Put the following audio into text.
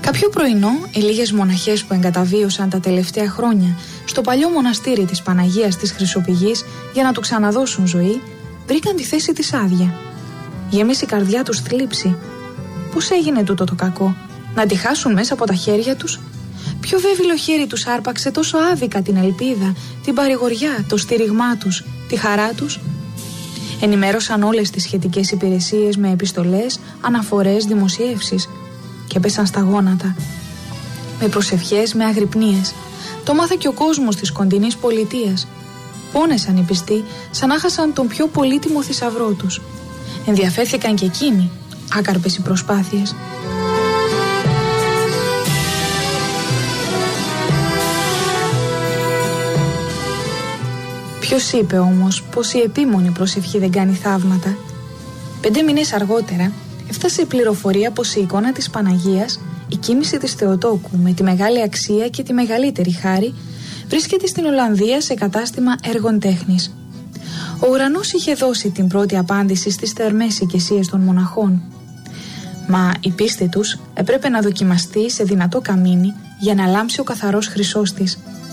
Κάποιο πρωινό, οι λίγες μοναχές που εγκαταβίωσαν τα τελευταία χρόνια στο παλιό μοναστήρι της Παναγίας της Χρυσοπηγής για να του ξαναδώσουν ζωή, βρήκαν τη θέση της άδεια. Γέμισε η καρδιά τους θλίψη. Πώς έγινε τούτο το κακό, να τη χάσουν μέσα από τα χέρια τους? Ποιο βέβαιλο χέρι τους άρπαξε τόσο άδικα την ελπίδα, την παρηγοριά, το στήριγμά τους, τη χαρά τους? Ενημέρωσαν όλες τις σχετικές υπηρεσίες με επιστολές, αναφορές, δημοσιεύσεις και πέσαν στα γόνατα. Με προσευχές, με αγρυπνίες. Το μάθε και ο κόσμος της κοντινής πολιτείας. Πόνεσαν οι πιστοί σαν να χάσαν τον πιο πολύτιμο θησαυρό τους. Ενδιαφέρθηκαν και εκείνοι, άκαρπες οι προσπάθειες. Ποιος είπε όμως πως η επίμονη προσευχή δεν κάνει θαύματα? 5 μήνες αργότερα έφτασε η πληροφορία πως η εικόνα της Παναγίας, η κοίμηση της Θεοτόκου με τη μεγάλη αξία και τη μεγαλύτερη χάρη, βρίσκεται στην Ολλανδία σε κατάστημα έργων τέχνης. Ο ουρανός είχε δώσει την πρώτη απάντηση στις θερμές οικεσίες των μοναχών. Μα η πίστη τους έπρεπε να δοκιμαστεί σε δυνατό καμίνι για να λάμψει ο καθαρός χρυσός της.